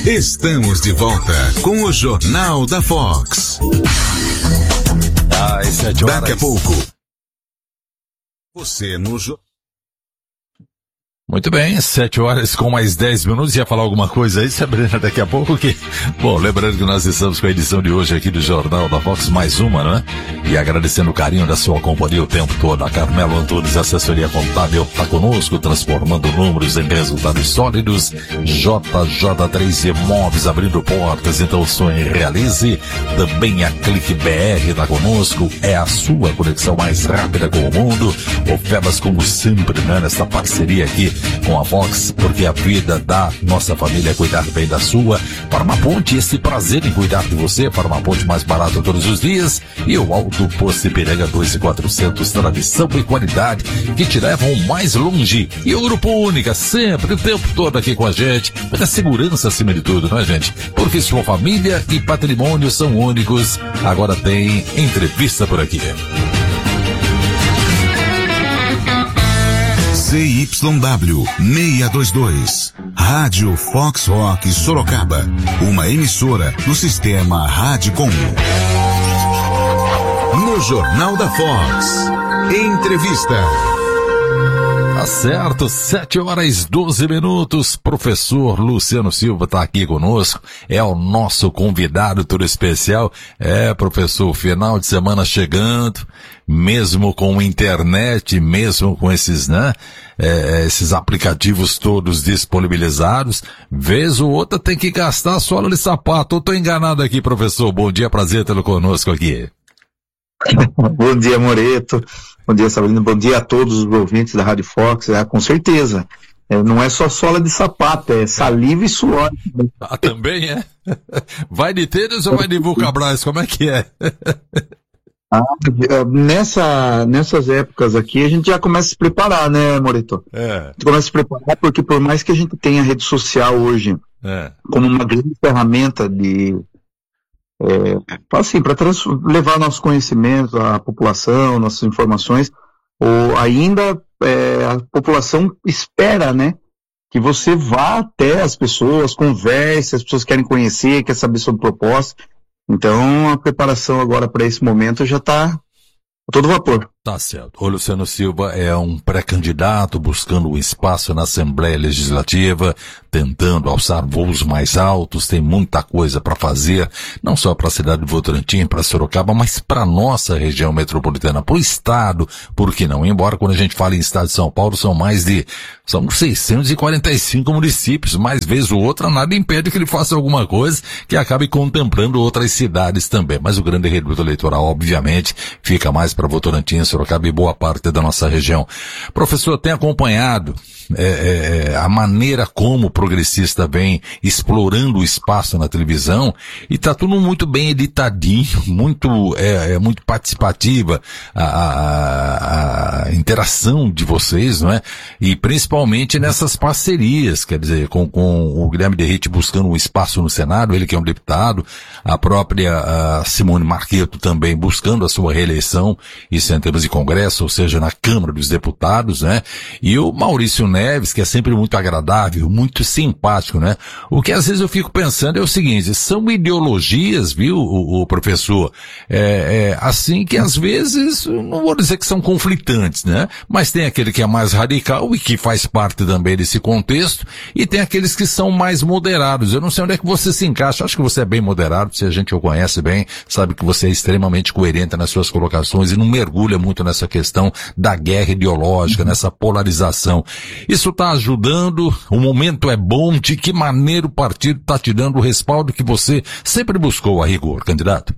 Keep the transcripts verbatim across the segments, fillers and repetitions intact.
Estamos de volta com o Jornal da Fox. Às sete horas. Daqui a pouco. Você no Jornal. Muito bem, sete horas com mais dez minutos. Ia falar alguma coisa aí, Sabrina, daqui a pouco que... Bom, lembrando que nós estamos com a edição de hoje aqui do Jornal da Fox, mais uma, né? E agradecendo o carinho da sua companhia o tempo todo. A Carmelo Antunes, assessoria contábil, tá conosco, transformando números em resultados sólidos. J J três Imóveis, abrindo portas, então sonhe e realize. Também a Clique B R tá conosco, é a sua conexão mais rápida com o mundo. Ofertas como sempre, né? Nesta parceria aqui com a Fox, porque a vida da nossa família é cuidar bem da sua. Farmaponte, esse prazer em cuidar de você. Farmaponte mais barato todos os dias. E o Alto Posto Ipiranga dois mil e quatrocentos, tradição e qualidade que te levam mais longe. E o Grupo Única, sempre, o tempo todo aqui com a gente. Muita segurança acima de tudo, não é, gente? Porque sua família e patrimônio são únicos. Agora tem entrevista por aqui. C Y W seiscentos e vinte e dois, Rádio Fox Rock Sorocaba, uma emissora do sistema Radicom. No Jornal da Fox, entrevista. Tá certo, sete horas doze minutos. Professor Luciano Silva está aqui conosco, é o nosso convidado todo especial. É, professor, final de semana chegando, mesmo com internet, mesmo com esses, né, é, esses aplicativos todos disponibilizados, vez ou outra tem que gastar a sola de sapato. Eu tô enganado aqui, professor. Bom dia, prazer tê-lo conosco aqui. Bom dia, Moreto. Bom dia, Sabrina. Bom dia a todos os ouvintes da Rádio Fox. É, com certeza. É, não é só sola de sapato, é saliva e suor. Ah, também é? Vai de tênis ou vai de Vulcabras? Como é que é? Ah, nessa, nessas épocas aqui, a gente já começa a se preparar, né, Moreto? É. A gente começa a se preparar porque por mais que a gente tenha a rede social hoje é. como uma grande ferramenta de... É, assim, para levar nosso conhecimento à população, nossas informações, ou ainda é, a população espera, né, que você vá até as pessoas, converse, as pessoas querem conhecer, querem saber sobre proposta. Então a preparação agora para esse momento já está a todo vapor. Tá certo. O Luciano Silva é um pré-candidato buscando um espaço na Assembleia Legislativa, tentando alçar voos mais altos, tem muita coisa para fazer, não só para a cidade de Votorantim, para Sorocaba, mas para nossa região metropolitana, para o estado, por que não? Embora quando a gente fala em estado de São Paulo, são mais de, são seiscentos e quarenta e cinco municípios, mais vez ou outra, nada impede que ele faça alguma coisa que acabe contemplando outras cidades também, mas o grande reduto eleitoral, obviamente, fica mais para Votorantim, Sorocaba e boa parte da nossa região. Professor, tem acompanhado é, é, a maneira como o progressista vem explorando o espaço na televisão e tá tudo muito bem editadinho, muito, é, é muito participativa a, a, a interação de vocês, não é? E principalmente nessas parcerias, quer dizer, com, com o Guilherme Derrite buscando um espaço no Senado, ele que é um deputado, a própria a Simone Marqueto também buscando a sua reeleição, isso em termos de Congresso, ou seja, na Câmara dos Deputados, né? E o Maurício Neves, que é sempre muito agradável, muito simpático, né? O que às vezes eu fico pensando é o seguinte, são ideologias, viu, o, o professor, é, é, assim que às vezes, não vou dizer que são conflitantes, né? Mas tem aquele que é mais radical e que faz parte também desse contexto, e tem aqueles que são mais moderados. Eu não sei onde é que você se encaixa, acho que você é bem moderado, se a gente o conhece bem, sabe que você é extremamente coerente nas suas colocações e não mergulha muito nessa questão da guerra ideológica, nessa polarização. Isso está ajudando, o momento é bom, de que maneira o partido está te dando o respaldo que você sempre buscou a rigor, candidato?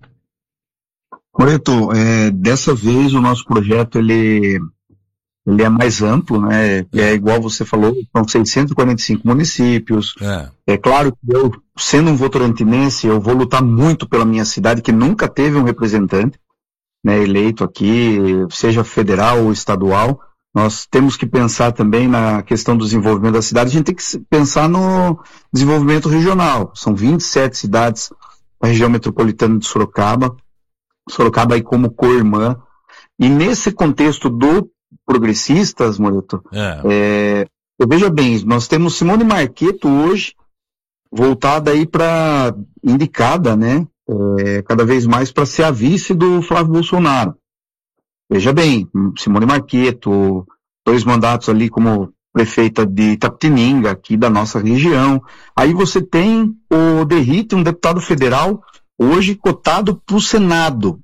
Moreto, é, dessa vez o nosso projeto ele, ele é mais amplo, né? É igual você falou, são seiscentos e quarenta e cinco municípios. É, é claro que eu, sendo um votorantinense, eu vou lutar muito pela minha cidade, que nunca teve um representante, né, eleito aqui, seja federal ou estadual. Nós temos que pensar também na questão do desenvolvimento da cidade, a gente tem que pensar no desenvolvimento regional. São vinte e sete cidades da região metropolitana de Sorocaba, Sorocaba aí como co-irmã, e nesse contexto do progressistas, Moreto, é. É, eu veja bem, nós temos Simone Marqueto hoje, voltada aí para, indicada, né, é, cada vez mais para ser a vice do Flávio Bolsonaro. Veja bem, Simone Marqueto, dois mandatos ali como prefeita de Itapetininga, aqui da nossa região. Aí você tem o Derrite, um deputado federal, hoje cotado para o Senado.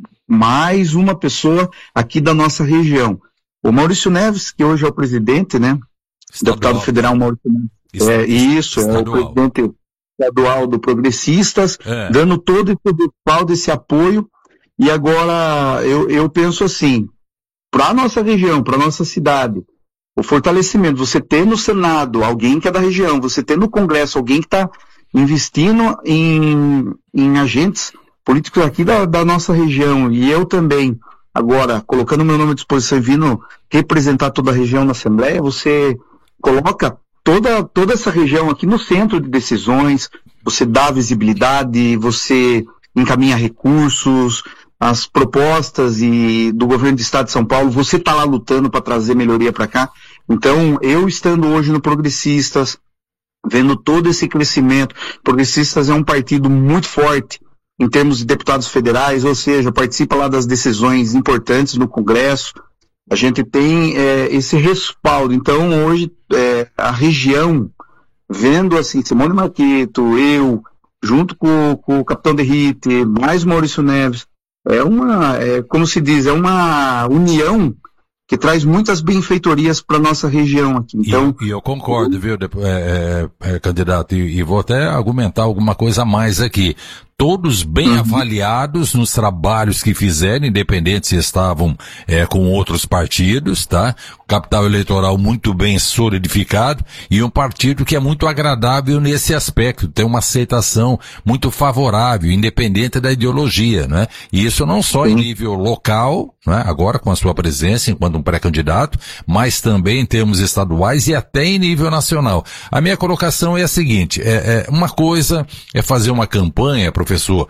Mais uma pessoa aqui da nossa região. O Maurício Neves, que hoje é o presidente, né? Estadual. Deputado federal Maurício Neves. É, isso, estadual. É o presidente estadual do Progressistas, é. dando todo esse respaldo, esse apoio. E agora, eu, eu penso assim, para a nossa região, para a nossa cidade, o fortalecimento, você ter no Senado alguém que é da região, você ter no Congresso alguém que está investindo em, em agentes políticos aqui da, da nossa região, e eu também, agora, colocando meu nome à disposição e vindo representar toda a região na Assembleia, você coloca toda, toda essa região aqui no centro de decisões, você dá visibilidade, você encaminha recursos, as propostas e do governo do estado de São Paulo, você está lá lutando para trazer melhoria para cá. Então, eu estando hoje no Progressistas, vendo todo esse crescimento, Progressistas é um partido muito forte em termos de deputados federais, ou seja, participa lá das decisões importantes no Congresso, a gente tem é, esse respaldo. Então, hoje, é, a região, vendo assim, Simone Marqueto, eu, junto com, com o Capitão Derrite, mais Maurício Neves, é uma, é, como se diz, é uma união que traz muitas benfeitorias para nossa região aqui. Então, e, e eu concordo, viu, é, é, é, candidato, e, e vou até argumentar alguma coisa a mais aqui. Todos bem uhum. avaliados nos trabalhos que fizeram, independente se estavam é, com outros partidos, tá? Capital eleitoral muito bem solidificado e um partido que é muito agradável nesse aspecto, tem uma aceitação muito favorável, independente da ideologia, né? E isso não só em nível local, né? Agora com a sua presença enquanto um pré-candidato, mas também em termos estaduais e até em nível nacional. A minha colocação é a seguinte, é, é uma coisa é fazer uma campanha, professor,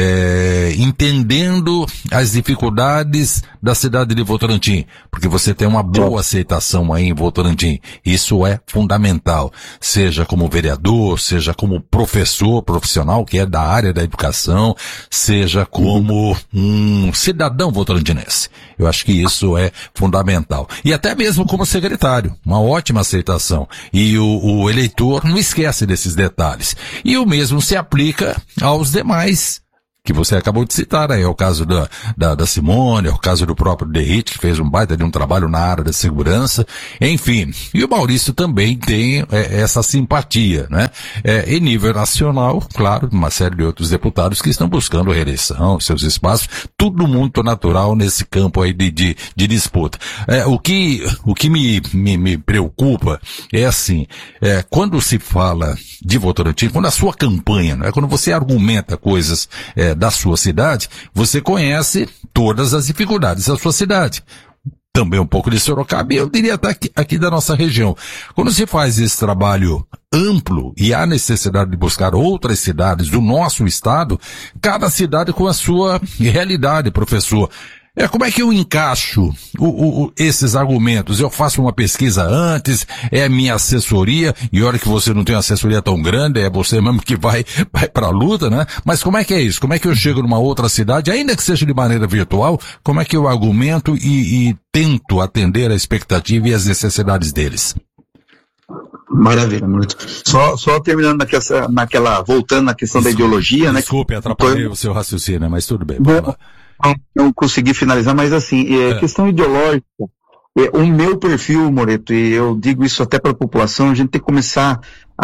é, entendendo as dificuldades da cidade de Votorantim, porque você tem uma boa aceitação aí em Votorantim. Isso é fundamental. Seja como vereador, seja como professor profissional, que é da área da educação, seja como um cidadão votorantinense. Eu acho que isso é fundamental. E até mesmo como secretário, uma ótima aceitação. E o, o eleitor não esquece desses detalhes. E o mesmo se aplica aos demais que você acabou de citar, aí é o caso da, da, da Simone, é o caso do próprio Derrite, que fez um baita de um trabalho na área da segurança, enfim. E o Maurício também tem é, essa simpatia, né? É, em nível nacional, claro, uma série de outros deputados que estão buscando reeleição, seus espaços, tudo muito natural nesse campo aí de, de, de disputa. É, o que, o que me, me, me preocupa é assim, é, quando se fala de Votorantim, quando a sua campanha, né, quando você argumenta coisas é, da sua cidade, você conhece todas as dificuldades da sua cidade. Também um pouco de Sorocaba, e eu diria até aqui, aqui da nossa região. Quando se faz esse trabalho amplo e há necessidade de buscar outras cidades do nosso estado, cada cidade com a sua realidade, professor. É, como é que eu encaixo o, o, o, esses argumentos? Eu faço uma pesquisa antes, é minha assessoria, e olha que você não tem uma assessoria tão grande, é você mesmo que vai, vai pra luta, né? Mas como é que é isso? Como é que eu chego numa outra cidade, ainda que seja de maneira virtual, como é que eu argumento e, e tento atender a expectativa e as necessidades deles? Maravilha, muito. Só, só terminando naquela, naquela, voltando na questão Desculpe, da ideologia, né? Desculpe, atrapalhei o seu raciocínio, mas tudo bem, vamos lá. Não, não consegui finalizar, mas assim, é, é. questão ideológica, é, o meu perfil, Moreto, e eu digo isso até para a população, a gente tem que começar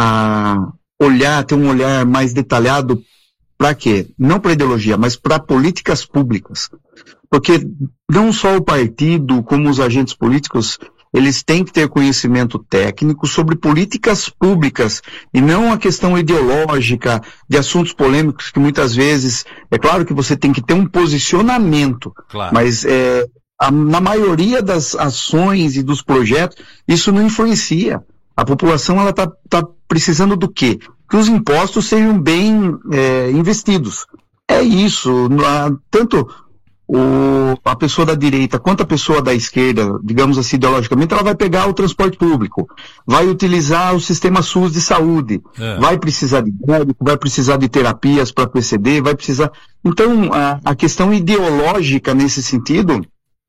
a olhar, ter um olhar mais detalhado para quê? Não para ideologia, mas para políticas públicas. Porque não só o partido, como os agentes políticos, eles têm que ter conhecimento técnico sobre políticas públicas e não a questão ideológica de assuntos polêmicos que muitas vezes, é claro que você tem que ter um posicionamento, claro. mas é, a, na maioria das ações e dos projetos, isso não influencia. A população ela está tá precisando do quê? Que os impostos sejam bem é, investidos. É isso, tanto o, a pessoa da direita quanto a pessoa da esquerda, digamos assim, ideologicamente, ela vai pegar o transporte público, vai utilizar o sistema SUS de saúde, é. vai precisar de médico, vai precisar de terapias para P C D, vai precisar... Então, a, a questão ideológica nesse sentido,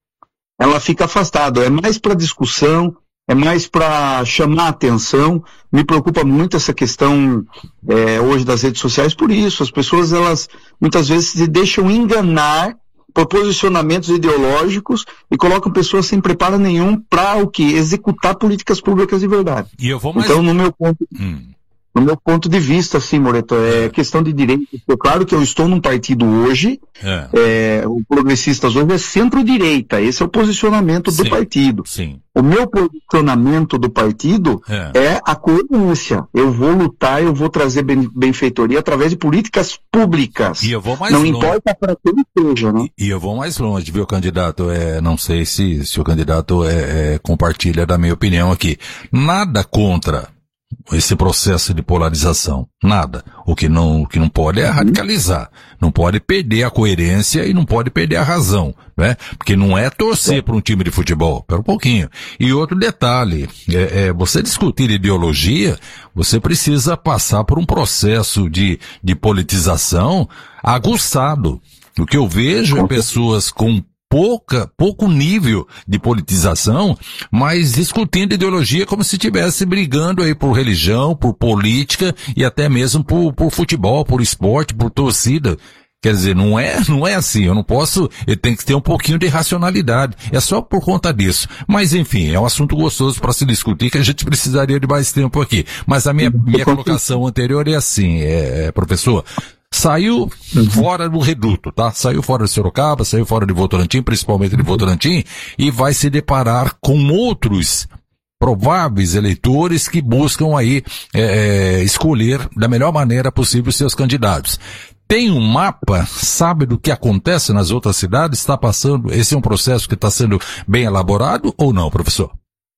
ela fica afastada. É mais para discussão, é mais para chamar a atenção. Me preocupa muito essa questão é, hoje das redes sociais por isso. As pessoas, elas muitas vezes se deixam enganar por posicionamentos ideológicos e colocam pessoas sem preparo nenhum para o que? Executar políticas públicas de verdade. E eu vou mais... Então, no meu ponto, hum. no meu ponto de vista, assim, Moreto, é questão de direito. É claro que eu estou num partido hoje, é. É, o Progressistas hoje é centro-direita, esse é o posicionamento do sim, partido. Sim. O meu posicionamento do partido é. é a coerência. Eu vou lutar, eu vou trazer benfeitoria através de políticas públicas. E eu vou mais não longe. importa para quem seja, né? E, e eu vou mais longe, viu, candidato? É, não sei se, se o candidato é, é, compartilha da minha opinião aqui. Nada contra esse processo de polarização. Nada. O que não, o que não pode é radicalizar. Não pode perder a coerência e não pode perder a razão, né? Porque não é torcer para um time de futebol. Pera um pouquinho. E outro detalhe, é, é, você discutir ideologia, você precisa passar por um processo de, de politização aguçado. O que eu vejo é pessoas com pouca, pouco nível de politização, mas discutindo ideologia como se estivesse brigando aí por religião, por política e até mesmo por, por futebol, por esporte, por torcida. Quer dizer, não é, não é assim, eu não posso, eu tenho que ter um pouquinho de racionalidade, é só por conta disso. Mas enfim, é um assunto gostoso para se discutir que a gente precisaria de mais tempo aqui. Mas a minha, minha colocação anterior é assim, é, é, professor, saiu fora do reduto, tá? Saiu fora de Sorocaba, saiu fora de Votorantim, principalmente de Votorantim, e vai se deparar com outros prováveis eleitores que buscam aí é, escolher da melhor maneira possível seus candidatos. Tem um mapa, sabe do que acontece nas outras cidades? Está passando, esse é um processo que está sendo bem elaborado ou não, professor?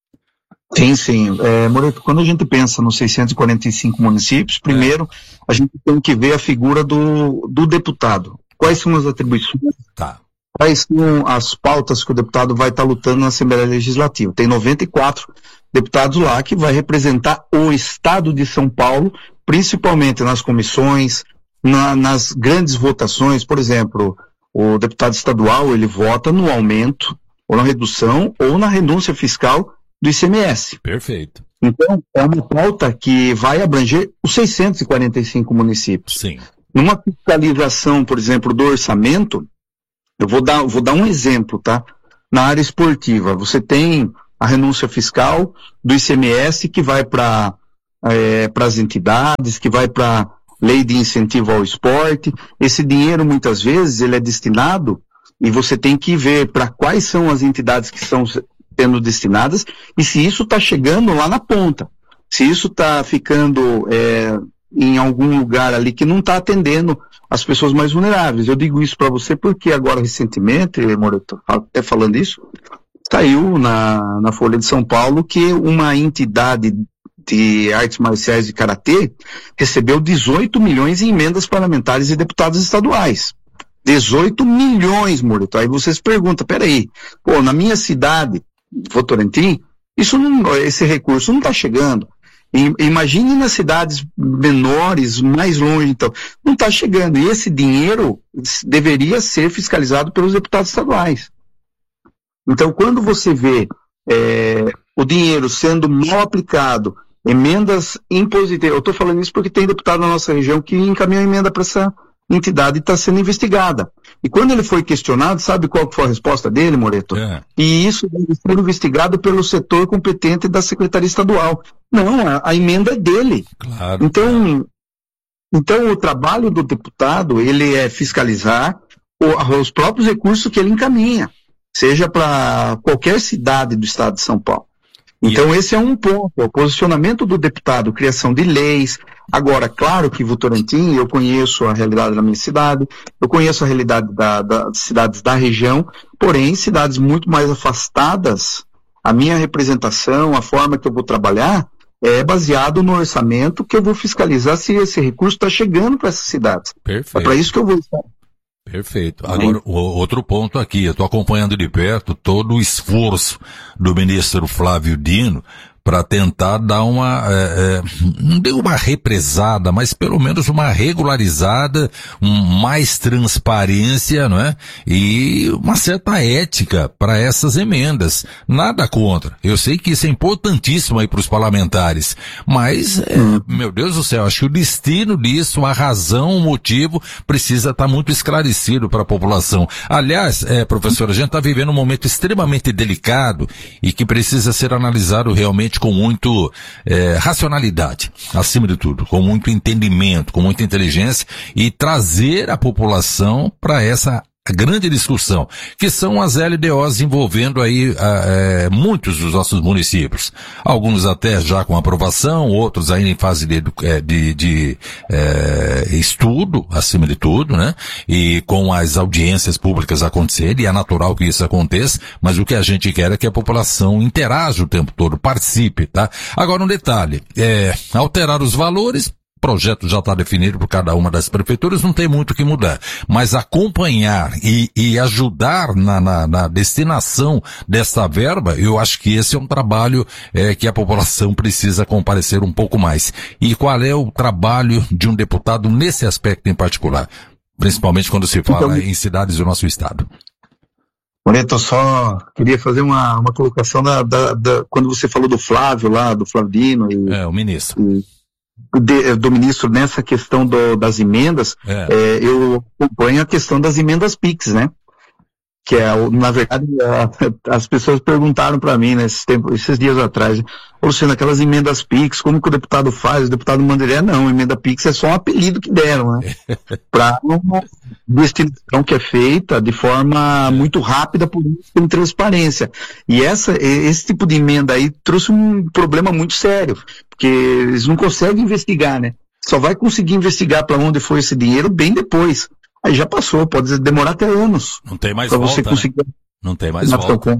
Sim, sim. É, Moreto, quando a gente pensa nos seiscentos e quarenta e cinco municípios, primeiro é. a gente tem que ver a figura do, do deputado. Quais são as atribuições? Tá. Quais são as pautas que o deputado vai estar lutando na Assembleia Legislativa? Tem noventa e quatro deputados lá que vai representar o Estado de São Paulo, principalmente nas comissões, na, nas grandes votações. Por exemplo, o deputado estadual, ele vota no aumento, ou na redução, ou na renúncia fiscal do I C M S. Perfeito. Então, é uma pauta que vai abranger os seiscentos e quarenta e cinco municípios. Sim. Numa fiscalização, por exemplo, do orçamento, eu vou dar, vou dar um exemplo, tá? Na área esportiva, você tem a renúncia fiscal do I C M S que vai para é, para as entidades, que vai para lei de incentivo ao esporte. Esse dinheiro, muitas vezes, ele é destinado e você tem que ver para quais são as entidades que são sendo destinadas e se isso está chegando lá na ponta, se isso está ficando é, em algum lugar ali que não está atendendo as pessoas mais vulneráveis. Eu digo isso para você porque agora recentemente, Moreto, até falando isso, saiu na, na Folha de São Paulo que uma entidade de artes marciais e karatê recebeu dezoito milhões em emendas parlamentares e deputados estaduais. dezoito milhões, Moreto. Aí você se pergunta, peraí, pô, na minha cidade, Votorantim, isso não, esse recurso não está chegando. I, imagine nas cidades menores, mais longe, então, não está chegando. E esse dinheiro deveria ser fiscalizado pelos deputados estaduais. Então, quando você vê é, o dinheiro sendo mal aplicado, emendas impositivas, eu estou falando isso porque tem deputado na nossa região que encaminhou emenda para essa entidade está sendo investigada. E quando ele foi questionado, sabe qual foi a resposta dele, Moreto? É. E isso deve ser investigado pelo setor competente da Secretaria Estadual. Não, a, a emenda é dele. Claro. Então, então, o trabalho do deputado, ele é fiscalizar o, os próprios recursos que ele encaminha, seja para qualquer cidade do estado de São Paulo. Então, esse é um ponto, o posicionamento do deputado, criação de leis. Agora, claro que Votorantim, eu conheço a realidade da minha cidade, eu conheço a realidade da, das cidades da região, porém, cidades muito mais afastadas, a minha representação, a forma que eu vou trabalhar, é baseado no orçamento que eu vou fiscalizar se esse recurso está chegando para essas cidades. Perfeito. É para isso que eu vou estar. Perfeito. Agora, o, outro ponto aqui, eu estou acompanhando de perto todo o esforço do ministro Flávio Dino para tentar dar uma, é, é, não deu uma represada, mas pelo menos uma regularizada, um, mais transparência, não é? E uma certa ética para essas emendas. Nada contra. Eu sei que isso é importantíssimo aí para os parlamentares, mas, é, meu Deus do céu, acho que o destino disso, a razão, o motivo, precisa estar muito esclarecido para a população. Aliás, é, professor, a gente está vivendo um momento extremamente delicado e que precisa ser analisado realmente com muito é, racionalidade, acima de tudo, com muito entendimento, com muita inteligência e trazer a população para essa grande discussão, que são as L D Os envolvendo aí é, muitos dos nossos municípios. Alguns até já com aprovação, outros ainda em fase de, de, de é, estudo, acima de tudo, né? E com as audiências públicas acontecerem, e é natural que isso aconteça, mas o que a gente quer é que a população interaja o tempo todo, participe, tá? Agora um detalhe, é, alterar os valores, o projeto já está definido por cada uma das prefeituras, não tem muito o que mudar. Mas acompanhar e, e ajudar na, na, na destinação dessa verba, eu acho que esse é um trabalho é, que a população precisa comparecer um pouco mais. E qual é o trabalho de um deputado nesse aspecto em particular? Principalmente quando se fala então, em cidades do nosso estado. Moreto, só queria fazer uma, uma colocação da, da, da, quando você falou do Flávio lá, do Flávio Dino. E, é, o ministro. E, De, do ministro nessa questão do, das emendas, é. É, eu acompanho a questão das emendas Pix, né? Que é, na verdade, a, as pessoas perguntaram para mim, né, esses, tempos, esses dias atrás, ô Luciano, aquelas emendas Pix, como que o deputado faz? O deputado Mandiré, não, emenda Pix é só um apelido que deram, né? Para uma destinação que é feita de forma muito rápida, por isso tem transparência. E essa, esse tipo de emenda aí trouxe um problema muito sério, porque eles não conseguem investigar, né? Só vai conseguir investigar para onde foi esse dinheiro bem depois. Aí já passou, pode demorar até anos. Não tem mais volta, você conseguir... né? Não tem mais volta.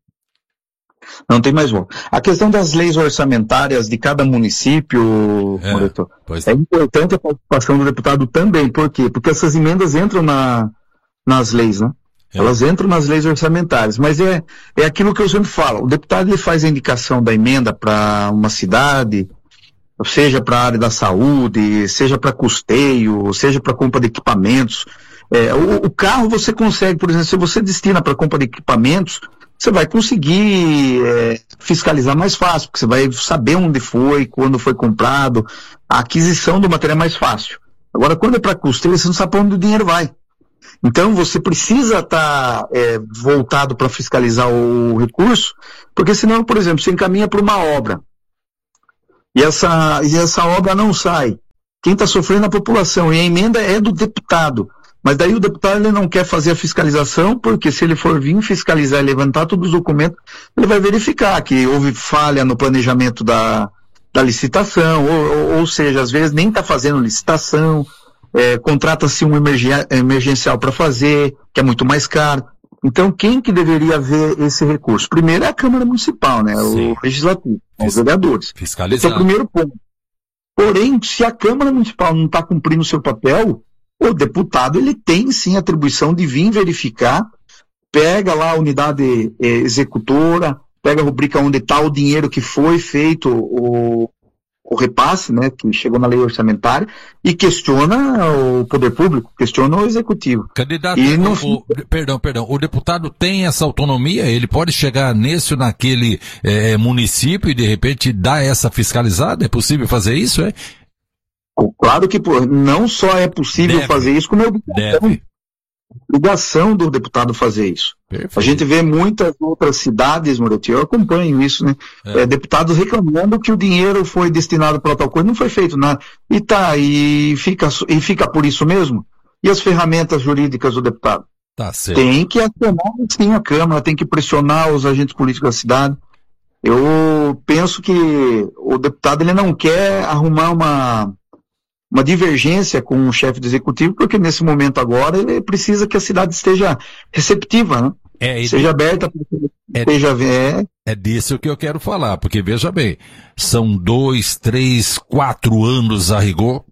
Não tem mais volta. A questão das leis orçamentárias de cada município, é, Moreto, é. é importante a participação do deputado também. Por quê? Porque essas emendas entram na, nas leis, né? É. Elas entram nas leis orçamentárias. Mas é, é aquilo que eu sempre falo. O deputado ele faz a indicação da emenda para uma cidade, seja para a área da saúde, seja para custeio, seja para compra de equipamentos. É, o, o carro você consegue, por exemplo, se você destina para compra de equipamentos, você vai conseguir é, fiscalizar mais fácil, porque você vai saber onde foi, quando foi comprado, a aquisição do material é mais fácil. Agora, quando é para custeio, você não sabe para onde o dinheiro vai. Então, você precisa estar tá, é, voltado para fiscalizar o recurso, porque senão, por exemplo, você encaminha para uma obra, E essa, e essa obra não sai. Quem está sofrendo é a população. E a emenda é do deputado. Mas daí o deputado ele não quer fazer a fiscalização, porque se ele for vir fiscalizar e levantar todos os documentos, ele vai verificar que houve falha no planejamento da, da licitação, ou, ou, ou seja, às vezes nem está fazendo licitação, é, contrata-se um emergen, emergencial para fazer, que é muito mais caro. Então, quem que deveria ver esse recurso? Primeiro é a Câmara Municipal, né? Sim. O Legislativo, os vereadores. Fiscalizar. Esse é o primeiro ponto. Porém, se a Câmara Municipal não está cumprindo o seu papel, o deputado ele tem sim a atribuição de vir verificar, pega lá a unidade eh, executora, pega a rubrica onde está o dinheiro que foi feito, o, o repasse, né, que chegou na lei orçamentária, e questiona o poder público, questiona o executivo. Candidato, e não... o, perdão, perdão, o deputado tem essa autonomia? Ele pode chegar nesse ou naquele é, município e de repente dar essa fiscalizada? É possível fazer isso, é? Claro que não só é possível deve, fazer isso, como é obrigação, obrigação do deputado fazer isso. Perfeito. A gente vê muitas outras cidades, Moretti, eu acompanho isso, né? É. É, deputados reclamando que o dinheiro foi destinado para tal coisa, não foi feito nada. E tá, e fica, e fica por isso mesmo? E as ferramentas jurídicas do deputado? Tá certo. Tem que acionar sim a Câmara, tem que pressionar os agentes políticos da cidade. Eu penso que o deputado ele não quer arrumar uma... uma divergência com o chefe do executivo, porque nesse momento agora ele precisa que a cidade esteja receptiva, né? É, seja de... aberta, é, seja... É... é disso que eu quero falar, porque veja bem, são dois, três, quatro anos a rigor,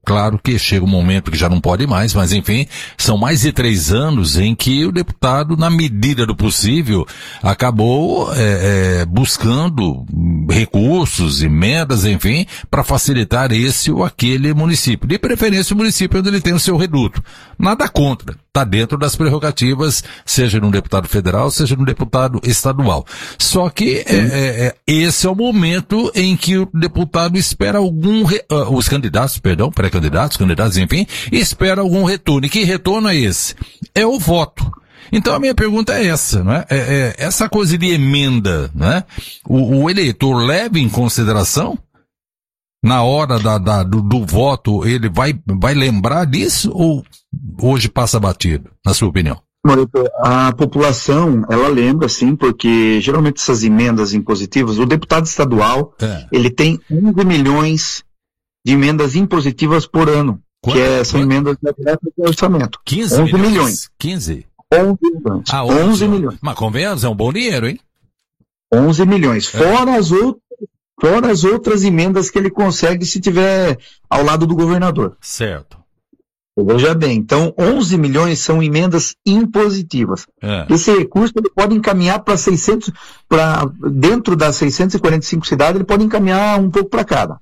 claro que chega um momento que já não pode mais, mas enfim, são mais de três anos em que o deputado, na medida do possível, acabou é, é, buscando recursos, emendas, enfim, para facilitar esse ou aquele município. De preferência o município onde ele tem o seu reduto. Nada contra. Está dentro das prerrogativas, seja num deputado federal, seja num deputado estadual. Só que é, é, é, esse é o momento em que o deputado espera algum, re, uh, os candidatos, perdão, pré-candidatos, candidatos, enfim, espera algum retorno. E que retorno é esse? É o voto. Então a minha pergunta é essa, né? É, é, essa coisa de emenda, né? O, o eleitor leva em consideração? Na hora da, da, do, do voto, ele vai, vai lembrar disso ou hoje passa batido, na sua opinião? A população, ela lembra sim, porque geralmente essas emendas impositivas, o deputado estadual, é. ele tem onze milhões de emendas impositivas por ano, Quanto? que é, são Quanto? emendas diretas do orçamento. quinze onze milhões. quinze? onze milhões. Ah, onze, onze milhões. Mas convenhamos, é um bom dinheiro, hein? onze milhões. É. Fora as outras Fora as outras emendas que ele consegue se tiver ao lado do governador. Certo. Veja bem, então onze milhões são emendas impositivas. É. Esse recurso ele pode encaminhar para seiscentos, para dentro das seiscentas e quarenta e cinco cidades, ele pode encaminhar um pouco para cada.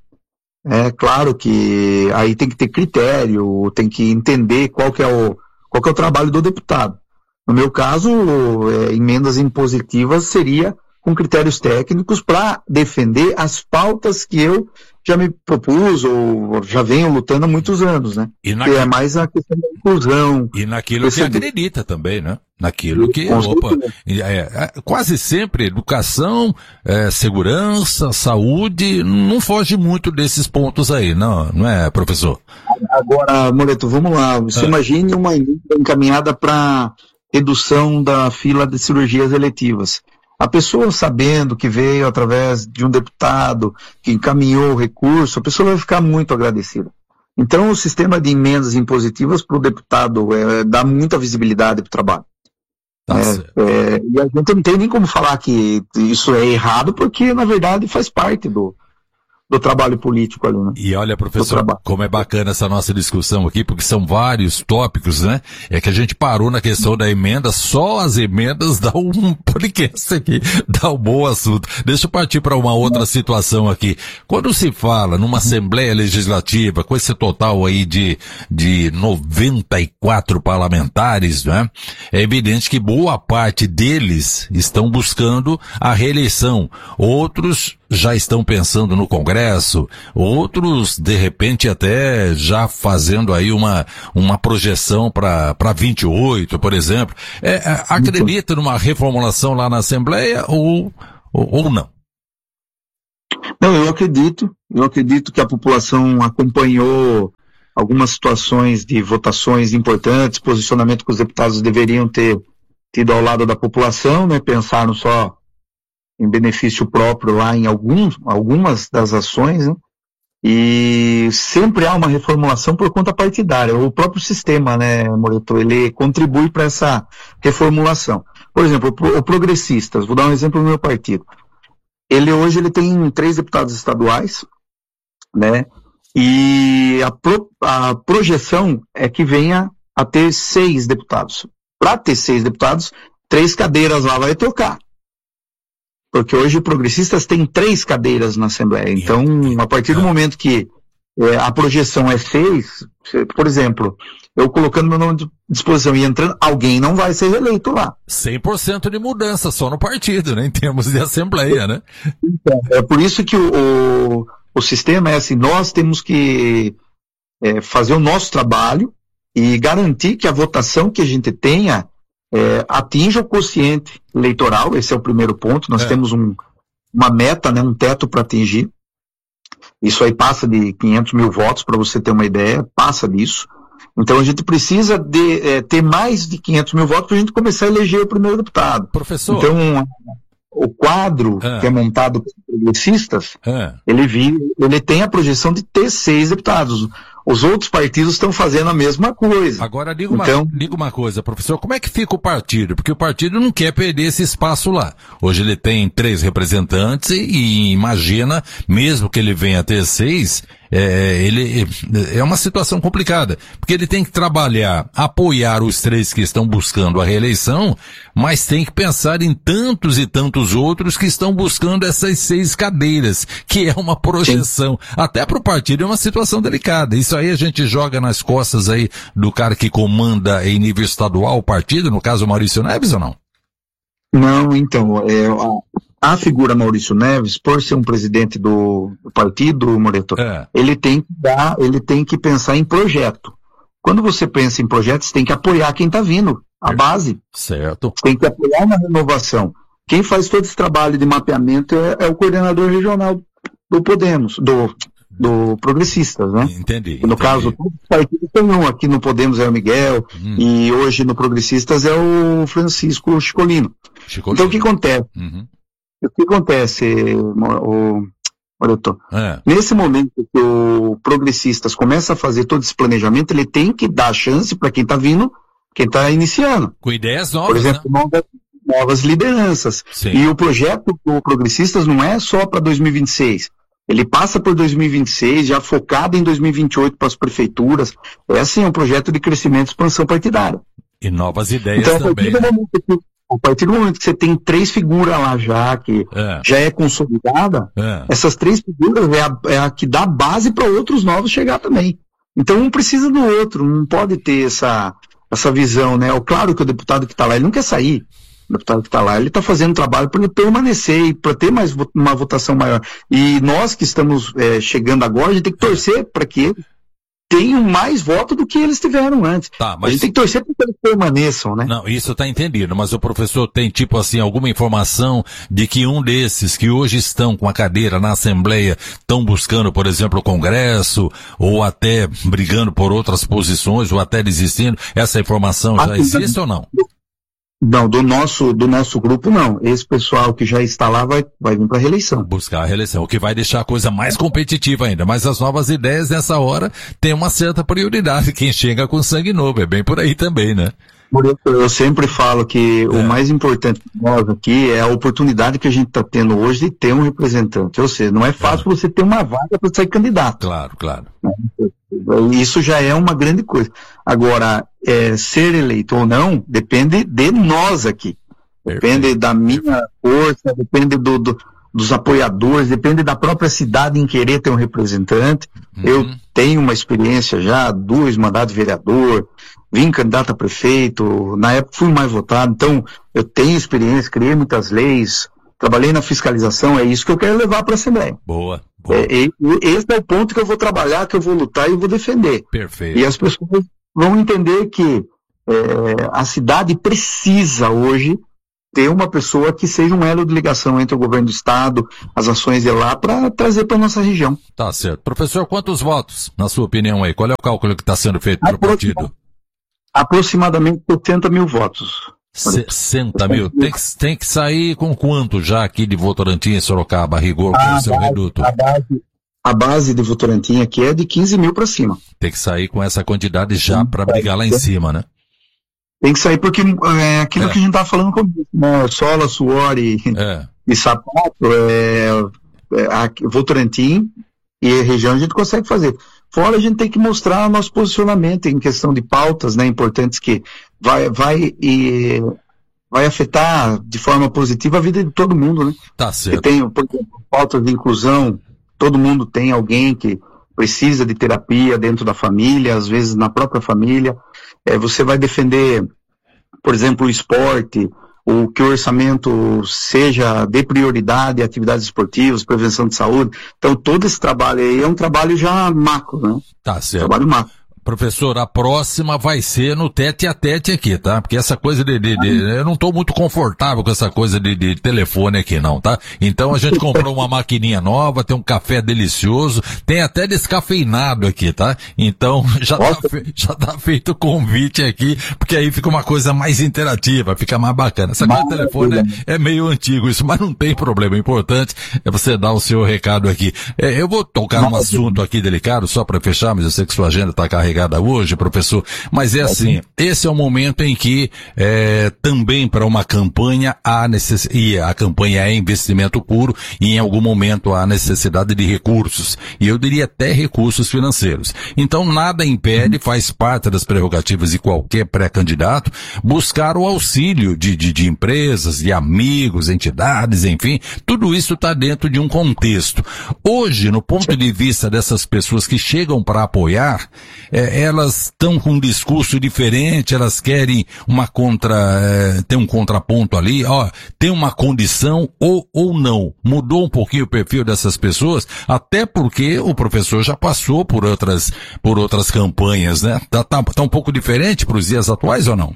É claro que aí tem que ter critério, tem que entender qual que é o, qual que é o trabalho do deputado. No meu caso, é, emendas impositivas seria com critérios técnicos para defender as pautas que eu já me propus ou já venho lutando há muitos anos, né? E naquilo... Que é mais a questão da inclusão. E naquilo que acredita também, né? Naquilo que, opa, é, é, quase sempre educação, é, segurança, saúde, não foge muito desses pontos aí, não, não é, professor? Agora, Moreto, vamos lá. Você ah. imagine uma emenda encaminhada para redução da fila de cirurgias eletivas. A pessoa sabendo que veio através de um deputado que encaminhou o recurso, a pessoa vai ficar muito agradecida. Então, o sistema de emendas impositivas para o deputado é, dá muita visibilidade para o trabalho. Tá é, é, e a gente não tem nem como falar que isso é errado, porque, na verdade, faz parte do, do trabalho político ali, né? E olha, professor, como é bacana essa nossa discussão aqui, porque são vários tópicos, né? É que a gente parou na questão da emenda, só as emendas dá um podcast aqui, dá um bom assunto. Deixa eu partir para uma outra situação aqui. Quando se fala numa Assembleia Legislativa, com esse total aí de, de noventa e quatro parlamentares, né? É evidente que boa parte deles estão buscando a reeleição. Outros já estão pensando no Congresso, outros, de repente, até já fazendo aí uma, uma projeção para para vinte e oito, por exemplo. É, é, acredita numa reformulação lá na Assembleia ou, ou, ou não? Não, eu acredito. Eu acredito que a população acompanhou algumas situações de votações importantes, posicionamento que os deputados deveriam ter tido ao lado da população, né? Pensaram só em benefício próprio lá em alguns, algumas das ações, né? E sempre há uma reformulação por conta partidária. O próprio sistema, né, Moreto, ele contribui para essa reformulação. Por exemplo, o Progressistas, vou dar um exemplo do meu partido. Ele hoje ele tem três deputados estaduais, né? E a, pro, a projeção é que venha a ter seis deputados. Para ter seis deputados, três cadeiras lá vai trocar. Porque hoje Progressistas tem três cadeiras na Assembleia. Então, a partir do momento que é, a projeção é seis, por exemplo, eu colocando meu nome de disposição e entrando, alguém não vai ser reeleito lá. cem por cento de mudança só no partido, né? Em termos de Assembleia, né? Então, é por isso que o, o, o sistema é assim, nós temos que é, fazer o nosso trabalho e garantir que a votação que a gente tenha É, atinja o quociente eleitoral, esse é o primeiro ponto. Nós é. temos um, uma meta, né, um teto para atingir. Isso aí passa de quinhentos mil votos, para você ter uma ideia, passa disso. Então a gente precisa de, é, ter mais de quinhentos mil votos para a gente começar a eleger o primeiro deputado. Professor. Então o quadro é. que é montado por progressistas, é. ele, vi, ele tem a projeção de ter seis deputados. Os outros partidos estão fazendo a mesma coisa. Agora, diga uma, então, diga uma coisa, professor, como é que fica o partido? Porque o partido não quer perder esse espaço lá. Hoje ele tem três representantes e, e imagina, mesmo que ele venha a ter seis, é, ele, é uma situação complicada, porque ele tem que trabalhar, apoiar os três que estão buscando a reeleição, mas tem que pensar em tantos e tantos outros que estão buscando essas seis cadeiras, que é uma projeção. Sim. Até para o partido é uma situação delicada. Isso aí a gente joga nas costas aí do cara que comanda em nível estadual o partido, no caso o Maurício Neves, ou não? Não, então, é, a, a figura Maurício Neves, por ser um presidente do, do partido, Moreto, é. ele tem que dar, ele tem que pensar em projeto. Quando você pensa em projeto, você tem que apoiar quem está vindo, a base. Certo. Você tem que apoiar na renovação. Quem faz todo esse trabalho de mapeamento é, é o coordenador regional do Podemos, do, do Progressistas, né? Entendi. No entendi. caso, todos os partidos tem um, aqui no Podemos é o Miguel, hum. e hoje no Progressistas é o Francisco Chicolino. Chicolino. Então o que acontece? Uhum. O que acontece, o, Moreto? É. Nesse momento que o Progressistas começa a fazer todo esse planejamento, ele tem que dar chance para quem está vindo, quem está iniciando. Com ideias novas, por exemplo, né? novas, novas lideranças. Sim. E o projeto do Progressistas não é só para dois mil e vinte e seis. Ele passa por dois mil e vinte e seis, já focado em dois mil e vinte e oito para as prefeituras. É assim, um projeto de crescimento e expansão partidária. E novas ideias então, também. Né? Que, a partir do momento que você tem três figuras lá já, que é. já é consolidada, é. essas três figuras é a, é a que dá base para outros novos chegar também. Então um precisa do outro, não pode ter essa, essa visão, né? Claro que o deputado que está lá, ele não quer sair. O deputado que está lá, ele está fazendo trabalho para ele permanecer e para ter mais uma votação maior. E nós que estamos é, chegando agora, a gente tem que torcer para que eles tenham mais votos do que eles tiveram antes. Tá, mas... A gente tem que torcer para que eles permaneçam, né? Não, isso está entendido, mas o professor tem, tipo assim, alguma informação de que um desses que hoje estão com a cadeira na Assembleia estão buscando, por exemplo, o Congresso, ou até brigando por outras posições, ou até desistindo? Essa informação já existe ou não? Não, do nosso, do nosso grupo não. Esse pessoal que já está lá vai, vai vir para a reeleição. Buscar a reeleição, o que vai deixar a coisa mais competitiva ainda. Mas as novas ideias nessa hora têm uma certa prioridade. Quem chega com sangue novo, é bem por aí também, né? Eu sempre falo que é. o mais importante para nós aqui é a oportunidade que a gente está tendo hoje de ter um representante. Ou seja, não é fácil é. você ter uma vaga para sair candidato. Claro, claro. Isso já é uma grande coisa. Agora, é, ser eleito ou não, depende de nós aqui. Depende Perfeito. da minha força, depende do, do, dos apoiadores, depende da própria cidade em querer ter um representante. Uhum. Eu tenho uma experiência já, dois mandatos de vereador, vim candidato a prefeito, na época fui mais votado, então eu tenho experiência, criei muitas leis, trabalhei na fiscalização, é isso que eu quero levar para a Assembleia. Boa. boa. É, e, esse é o ponto que eu vou trabalhar, que eu vou lutar e vou defender. Perfeito. E as pessoas vão entender que é, a cidade precisa hoje ter uma pessoa que seja um elo de ligação entre o governo do estado, as ações de lá, para trazer para nossa região. Tá certo. Professor, quantos votos, na sua opinião aí? Qual é o cálculo que está sendo feito pelo partido? Aproximadamente setenta mil votos. sessenta mil. Tem que, tem que sair com quanto já aqui de Votorantim e Sorocaba, a rigor, com o seu base, reduto? A base, a base de Votorantim aqui é de quinze mil para cima. Tem que sair com essa quantidade já para brigar lá em cima, né? Tem que sair porque é aquilo é. que a gente estava falando com né? Sola, suor e, é. e sapato, é, é, a Votorantim e a região a gente consegue fazer. Fora a gente tem que mostrar o nosso posicionamento em questão de pautas, né, importantes que vai, vai, e, vai afetar de forma positiva a vida de todo mundo, né? Tá certo. Tem, por exemplo, pautas de inclusão, todo mundo tem alguém que precisa de terapia dentro da família, às vezes na própria família. É, você vai defender, por exemplo, o esporte, o que o orçamento seja de prioridade, atividades esportivas, prevenção de saúde. Então, todo esse trabalho aí é um trabalho já macro, né? Tá certo. Trabalho macro. Professor, a próxima vai ser no tete a tete aqui, tá? Porque essa coisa de, de, de eu não tô muito confortável com essa coisa de, de telefone aqui não, tá? Então a gente comprou uma maquininha nova, tem um café delicioso, tem até descafeinado aqui, tá? Então já tá, fe, já tá feito o convite aqui, porque aí fica uma coisa mais interativa, fica mais bacana. Essa coisa de telefone é, é meio antigo isso, mas não tem problema. O importante é você dar o seu recado aqui. É, eu vou tocar um assunto aqui delicado, só para fechar, mas eu sei que sua agenda tá carregada pegada hoje, professor, mas é assim, esse é o momento em que é, também para uma campanha há necessidade, e a campanha é investimento puro, e em algum momento há necessidade de recursos, e eu diria até recursos financeiros. Então nada impede, faz parte das prerrogativas de qualquer pré-candidato, buscar o auxílio de, de, de empresas, de amigos, entidades, enfim, tudo isso está dentro de um contexto. Hoje, no ponto de vista dessas pessoas que chegam para apoiar, é, elas estão com um discurso diferente, elas querem uma contra, é, tem um contraponto ali, ó, tem uma condição ou, ou não. Mudou um pouquinho o perfil dessas pessoas, até porque o professor já passou por outras, por outras campanhas, né? Tá, tá, tá um pouco diferente para os dias atuais ou não?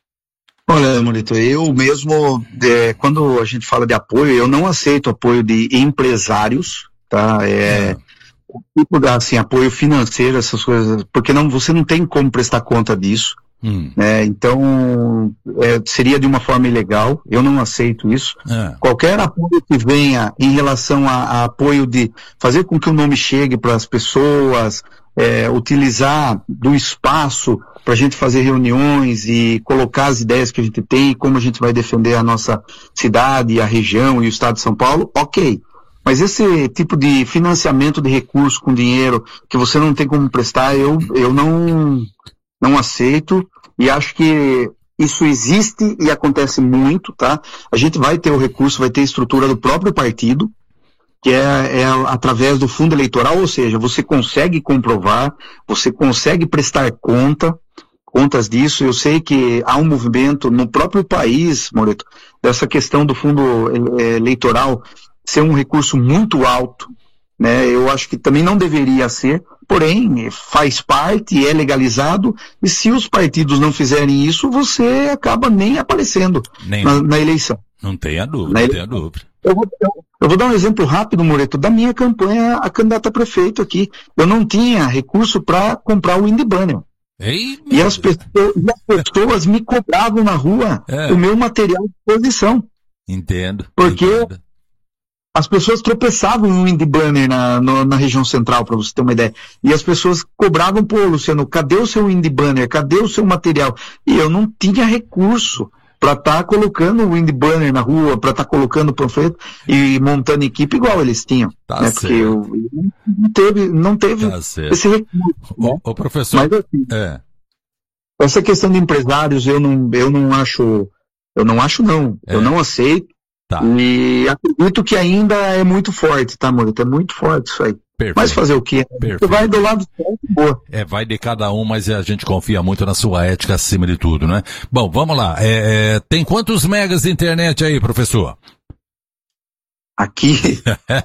Olha, Morito, eu mesmo, é, quando a gente fala de apoio, eu não aceito apoio de empresários, tá? É, é. O tipo de, assim, apoio financeiro, essas coisas, porque não, você não tem como prestar conta disso, hum. né? Então, é, seria de uma forma ilegal, eu não aceito isso. É. Qualquer apoio que venha em relação a, a apoio de fazer com que o nome chegue para as pessoas, é, utilizar do espaço para a gente fazer reuniões e colocar as ideias que a gente tem, como a gente vai defender a nossa cidade, a região e o estado de São Paulo, ok. Mas esse tipo de financiamento de recurso com dinheiro que você não tem como prestar, eu, eu não, não aceito, e acho que isso existe e acontece muito, tá? A gente vai ter o recurso, vai ter a estrutura do próprio partido, que é, é através do fundo eleitoral, ou seja, você consegue comprovar, você consegue prestar conta, contas disso. Eu sei que há um movimento no próprio país, Moreto, dessa questão do fundo eleitoral ser um recurso muito alto, né? Eu acho que também não deveria ser, porém faz parte, é legalizado, e se os partidos não fizerem isso, você acaba nem aparecendo nem na, na eleição. Não tenha dúvida, não tenha dúvida. Eu vou, eu, eu vou dar um exemplo rápido, Moreto, da minha campanha a candidata a prefeito aqui. Eu não tinha recurso para comprar o Windy Banner. Ei, e, as pessoas, e as pessoas me cobravam na rua é. o meu material de exposição. Entendo. Porque entendo. As pessoas tropeçavam no Windy Banner na, no, na região central, para você ter uma ideia. E as pessoas cobravam, pô, Luciano, cadê o seu Windy Banner? Cadê o seu material? E eu não tinha recurso para estar tá colocando o Windy Banner na rua, para estar tá colocando o panfleto e montando equipe igual eles tinham. Tá né? Porque eu, não teve, não teve tá esse recurso. Ô, né? ô professor, Mas, assim, é. essa questão de empresários, eu não, eu não acho, eu não acho não, é. eu não aceito. Tá. E acredito que ainda é muito forte, tá, Morito? É muito forte isso aí. Perfeito. Mas fazer o quê? Perfeito. Vai do lado certo, boa. É, vai de cada um, mas a gente confia muito na sua ética acima de tudo, né? Bom, vamos lá. É, é, tem quantos megas de internet aí, professor? Aqui,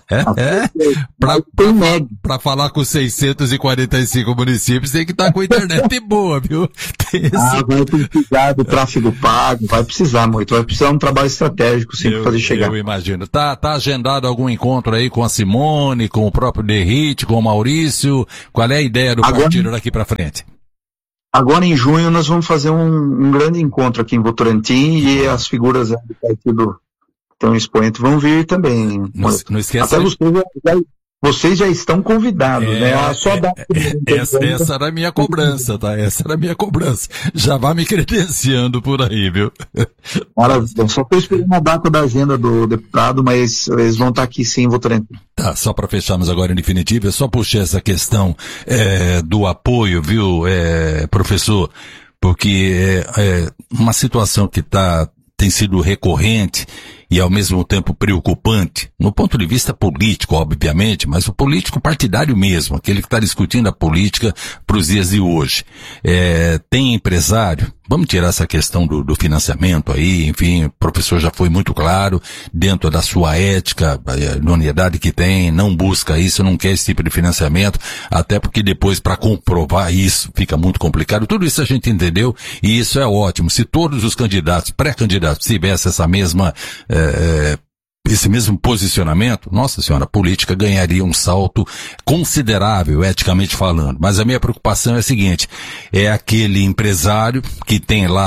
para falar com seiscentos e quarenta e cinco municípios, tem que estar tá com internet boa, viu? Esse... Ah, vai precisar do tráfego pago, vai precisar muito, vai precisar de um trabalho estratégico sim para fazer chegar. Eu imagino. Tá, tá agendado algum encontro aí com a Simone, com o próprio Derrite, com o Maurício? Qual é a ideia do agora, partido daqui para frente? Agora em junho nós vamos fazer um, um grande encontro aqui em Votorantim e as figuras do partido. Então, expoente vão vir também. Não, não esqueça. Até vocês já, vocês já estão convidados, é, né? A só dá... é, essa, essa era a minha cobrança, tá? Essa era a minha cobrança. Já vai me credenciando por aí, viu? Maravilha. Só estou esperando a data da agenda do deputado, mas eles vão estar aqui sim, Votorantim. Tá, só para fecharmos agora em definitivo, eu só puxei essa questão é, do apoio, viu, é, professor? Porque é, é uma situação que tá, tem sido recorrente e ao mesmo tempo preocupante, no ponto de vista político, obviamente, mas o político partidário mesmo, aquele que está discutindo a política para os dias de hoje. É, tem empresário, vamos tirar essa questão do, do financiamento aí, enfim, o professor já foi muito claro, dentro da sua ética, a idoneidade que tem, não busca isso, não quer esse tipo de financiamento, até porque depois para comprovar isso fica muito complicado. Tudo isso a gente entendeu e isso é ótimo. Se todos os candidatos, pré-candidatos, tivessem essa mesma é, É, esse mesmo posicionamento, nossa senhora, a política ganharia um salto considerável, eticamente falando. Mas a minha preocupação é a seguinte, é aquele empresário que tem lá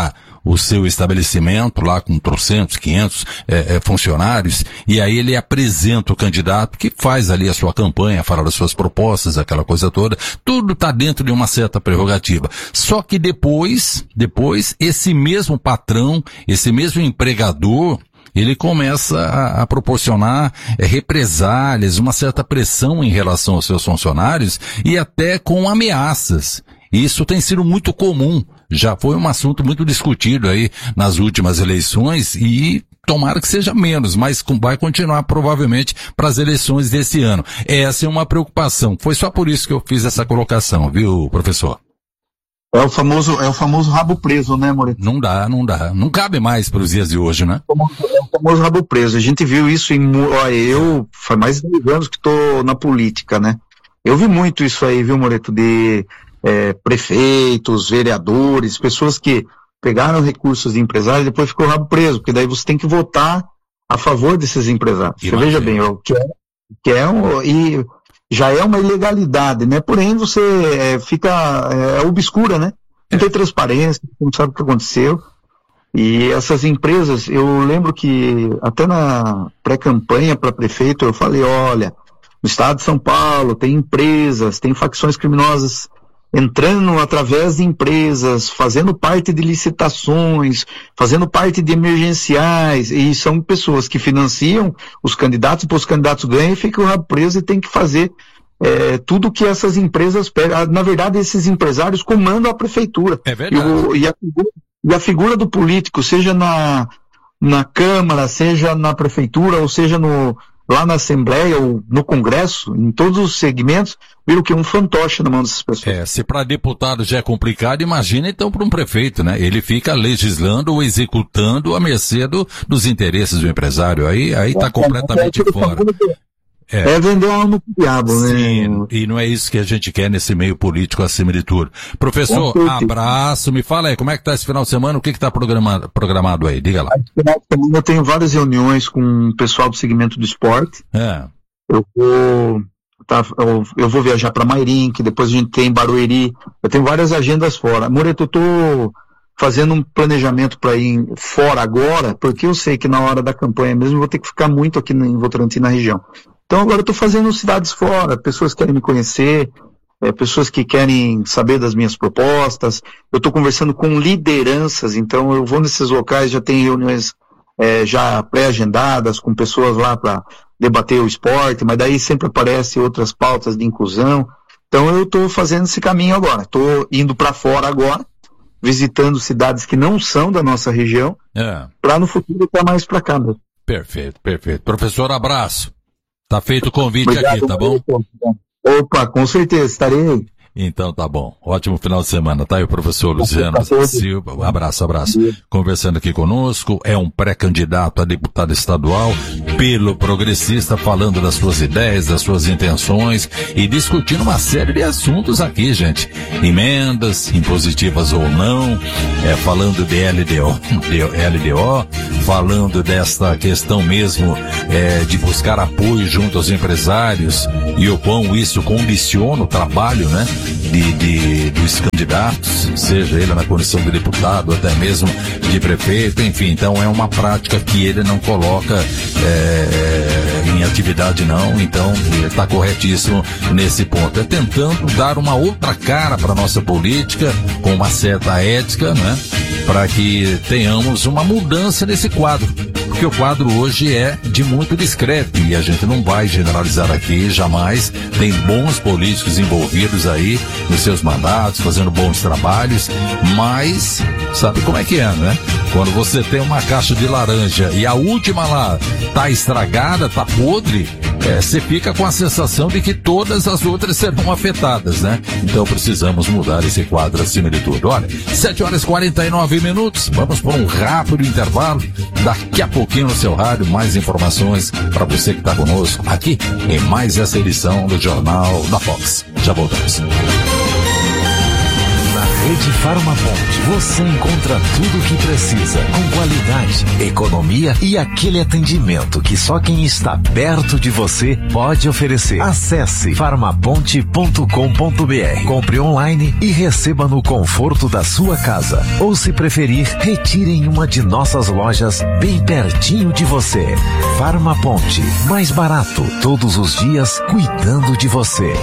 o seu estabelecimento lá com trocentos, quinhentos é, é, funcionários, e aí ele apresenta o candidato que faz ali a sua campanha, fala das suas propostas, aquela coisa toda, tudo está dentro de uma certa prerrogativa. Só que depois, depois, esse mesmo patrão, esse mesmo empregador, ele começa a, a proporcionar é, represálias, uma certa pressão em relação aos seus funcionários e até com ameaças. Isso tem sido muito comum, já foi um assunto muito discutido aí nas últimas eleições e tomara que seja menos, mas vai continuar provavelmente para as eleições desse ano. Essa é uma preocupação. Foi só por isso que eu fiz essa colocação, viu, professor? É o famoso, é o famoso rabo preso, né, Moreto? Não dá, não dá. Não cabe mais para os dias de hoje, né? É o famoso rabo preso. A gente viu isso em... Ó, eu, faz mais de dez anos que estou na política, né? Eu vi muito isso aí, viu, Moreto? De é, prefeitos, vereadores, pessoas que pegaram recursos de empresários e depois ficou rabo preso, porque daí você tem que votar a favor desses empresários. Você veja bem, o que é, que é um... E, já é uma ilegalidade, né? Porém, você é, fica é, obscura, né? Não tem transparência, não sabe o que aconteceu. E essas empresas, eu lembro que até na pré-campanha para prefeito, eu falei, olha, no estado de São Paulo tem empresas, tem facções criminosas entrando através de empresas, fazendo parte de licitações, fazendo parte de emergenciais, e são pessoas que financiam os candidatos, depois os candidatos ganham e ficam presos e tem que fazer é, tudo que essas empresas pegam. Na verdade, esses empresários comandam a prefeitura. É verdade. E, o, e, a, e a figura do político, seja na, na Câmara, seja na prefeitura, ou seja no... lá na Assembleia ou no Congresso, em todos os segmentos, viram que é um fantoche na mão dessas pessoas. É, se para deputado já é complicado, imagina então para um prefeito, né? Ele fica legislando ou executando à mercê do, dos interesses do empresário. Aí, aí tá é, completamente é, é, fora. É. é vender a alma pro diabo, né? Sim, e não é isso que a gente quer nesse meio político acima de tudo. Professor, abraço, me fala aí, como é que tá esse final de semana, o que que tá programado, programado aí? Diga lá. Esse final de semana eu tenho várias reuniões com o pessoal do segmento do esporte. É. Eu vou, tá, eu, eu vou viajar para Mairim, que depois a gente tem Barueri. Eu tenho várias agendas fora. Moreto, eu tô fazendo um planejamento para ir fora agora, porque eu sei que na hora da campanha mesmo eu vou ter que ficar muito aqui em Votorantim, na região. Então agora eu estou fazendo cidades fora, pessoas querem me conhecer, é, pessoas que querem saber das minhas propostas. Eu estou conversando com lideranças, então eu vou nesses locais, já tem reuniões é, já pré-agendadas com pessoas lá para debater o esporte, mas daí sempre aparecem outras pautas de inclusão. Então eu estou fazendo esse caminho agora, estou indo para fora agora, visitando cidades que não são da nossa região, é. para no futuro estar mais para cá. Meu. Perfeito, perfeito. Professor, abraço. Tá feito o convite. Obrigado, aqui, tá bom? Opa, com certeza, estarei aí. Então tá bom. Ótimo final de semana, tá aí o professor Luciano Silva. Um abraço, abraço. Conversando aqui conosco, é um pré-candidato a deputado estadual pelo Progressista, falando das suas ideias, das suas intenções e discutindo uma série de assuntos aqui, gente. Emendas, impositivas ou não, é, falando de L D O, de L D O, falando desta questão mesmo é, de buscar apoio junto aos empresários e o quão isso condiciona o trabalho, né? De, de, dos candidatos, seja ele na condição de deputado, até mesmo de prefeito, enfim, então é uma prática que ele não coloca é, em atividade não, então ele está corretíssimo nesse ponto, é tentando dar uma outra cara para a nossa política, com uma certa ética, né, para que tenhamos uma mudança nesse quadro, porque o quadro hoje é de muito discreto, e a gente não vai generalizar aqui, jamais, tem bons políticos envolvidos aí, nos seus mandatos, fazendo bons trabalhos, mas sabe como é que é, né? Quando você tem uma caixa de laranja e a última lá tá estragada, tá podre, é, você fica com a sensação de que todas as outras serão afetadas, né? Então precisamos mudar esse quadro acima de tudo. Olha, sete horas e quarenta e nove minutos, vamos por um rápido intervalo, daqui a pouquinho no seu rádio, mais informações para você que está conosco aqui em mais essa edição do Jornal da Fox. Já voltamos. Rede Unidade Farmaponte, você encontra tudo o que precisa, com qualidade, economia e aquele atendimento que só quem está perto de você pode oferecer. Acesse farmaponte ponto com ponto br, compre online e receba no conforto da sua casa. Ou, se preferir, retire em uma de nossas lojas bem pertinho de você. Farmaponte, mais barato, todos os dias, cuidando de você.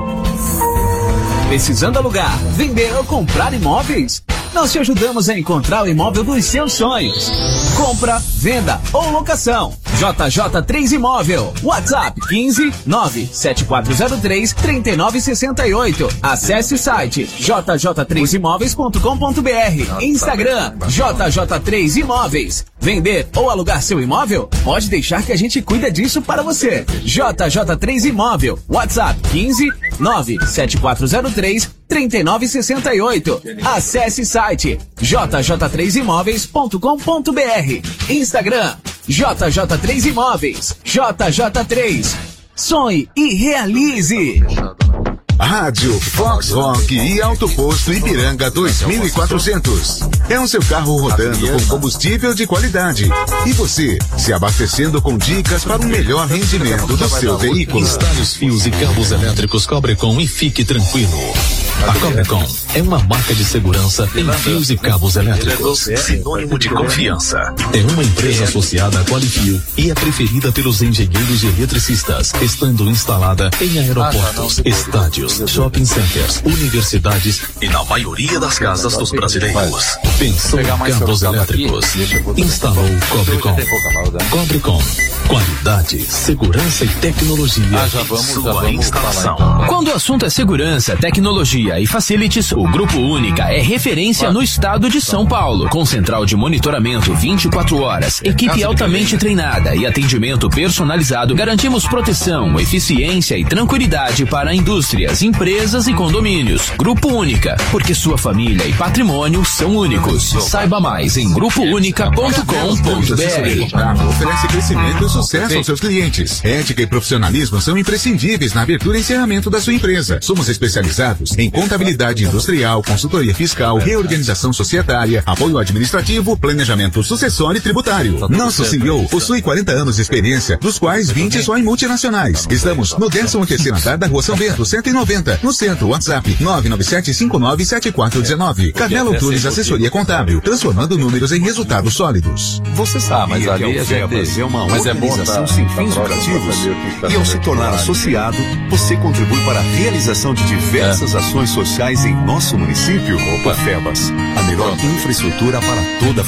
Precisando alugar, vender ou comprar imóveis? Nós te ajudamos a encontrar o imóvel dos seus sonhos. Compra, venda ou locação. J J três Imóvel. WhatsApp quinze nove sete quatro zero três três nove seis oito. Acesse o site j j três imóveis ponto com ponto br. Instagram J J três Imóveis. Vender ou alugar seu imóvel? Pode deixar que a gente cuida disso para você. J J três Imóvel. WhatsApp quinze nove sete quatro zero três três nove seis oito. Acesse o site j j três imóveis ponto com ponto br. Instagram J J três Imóveis. J J três. Sonhe e realize. Rádio Fox Rock e Auto Posto Ipiranga dois mil e quatrocentos. É o seu carro rodando com combustível de qualidade. E você se abastecendo com dicas para um melhor rendimento do seu veículo. Instale os fios e cabos elétricos Cobrecon e fique tranquilo. A Cobrecon é uma marca de segurança em fios e cabos elétricos, sinônimo de confiança. É uma empresa associada à Qualifio e é preferida pelos engenheiros e eletricistas, estando instalada em aeroportos, estádios, shopping centers, universidades e na maioria das casas dos brasileiros. Pensou em cabos elétricos? Instalou Cobrecon. Cobrecon. Qualidade, segurança e tecnologia em sua instalação. Quando o assunto é segurança, tecnologia e facilities, o Grupo Única é referência no estado de São Paulo. Com central de monitoramento vinte e quatro horas, equipe altamente treinada e atendimento personalizado, garantimos proteção, eficiência e tranquilidade para indústrias, empresas e condomínios. Grupo Única, porque sua família e patrimônio são únicos. Saiba mais em grupo única ponto com ponto br. Oferece crescimento e sucesso aos seus clientes. Ética e profissionalismo são imprescindíveis na abertura e encerramento da sua empresa. Somos especializados em contabilidade industrial, consultoria fiscal, reorganização societária, apoio administrativo, planejamento sucessório e tributário. Nosso C E O possui quarenta anos de experiência, dos quais vinte só em multinacionais. Estamos no décimo terceiro andar da Rua São Bento, cento e noventa, no centro. WhatsApp nove nove sete cinco nove sete quatro um nove. Carmelo Tunes Assessoria Contábil, transformando números em resultados sólidos. Você sabe mas que a ali a gente- Alfebas é uma mas é bom organização tá- sem tá fins próximo lucrativos pra saber o que está e, ao se sendo tornar feito. associado, você contribui para a realização de diversas ações sociais em nosso município. Alfebas, a melhor infraestrutura para toda a